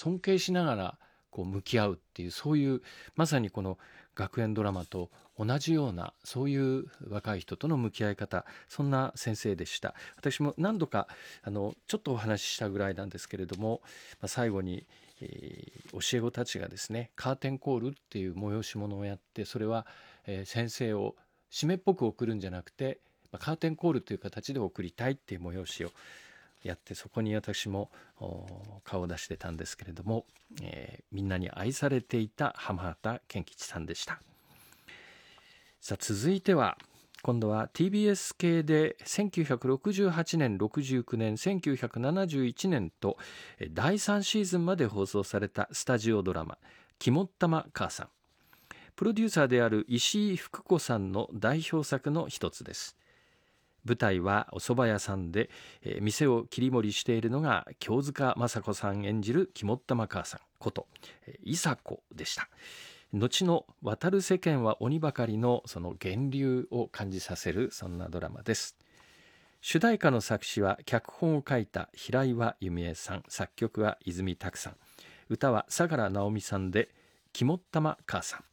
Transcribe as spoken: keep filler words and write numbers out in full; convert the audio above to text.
尊敬しながらこう向き合うっていう、そういうまさにこの学園ドラマと同じような、そういう若い人との向き合い方、そんな先生でした。私も何度かあのちょっとお話ししたぐらいなんですけれども、まあ、最後に、えー教え子たちがですね、カーテンコールっていう催し物をやって、それは、えー先生を締めっぽく送るんじゃなくて、まあカーテンコールという形で送りたいっていう催しをやって、そこに私も顔を出してたんですけれども、えーみんなに愛されていた浜畑健吉さんでした。さあ続いては、今度は ティービーエス 系でせんきゅうひゃくろくじゅうはちねん、ろくじゅうきゅうねん、せんきゅうひゃくななじゅういちねんとだいさんシーズンまで放送されたスタジオドラマ肝っ玉母さん。プロデューサーである石井福子さんの代表作の一つです。舞台はお蕎麦屋さんで、えー店を切り盛りしているのが京塚雅子さん演じる肝っ玉母さんことえー伊佐子でした。後の渡る世間は鬼ばかりのその源流を感じさせる、そんなドラマです。主題歌の作詞は脚本を書いた平岩弓枝さん、作曲は泉拓さん、歌は相良直美さんで肝っ玉母さん。